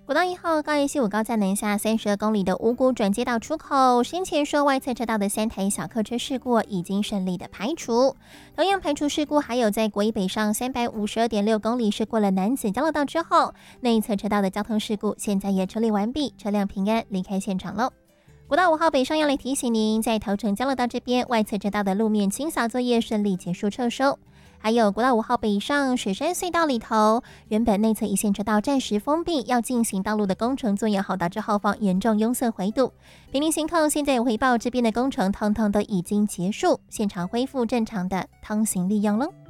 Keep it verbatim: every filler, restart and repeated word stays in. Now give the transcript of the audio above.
国道一号高一西五高架南下三十二公里的五股转接道出口，先前说外侧车道的三台小客车事故已经顺利的排除。同样排除事故，还有在国一北上三百五十二点六公里是过了南子交流道之后，内侧车道的交通事故现在也处理完毕，车辆平安离开现场喽。国道五号北上要来提醒您，在头城交流道这边外侧车道的路面清扫作业顺利结束撤收。还有国道五号北上雪山隧道里头，原本内侧一线车道暂时封闭，要进行道路的工程作业后，导致后方严重拥塞回堵。平林行控现在有回报，这边的工程通通都已经结束，现场恢复正常的通行利用了。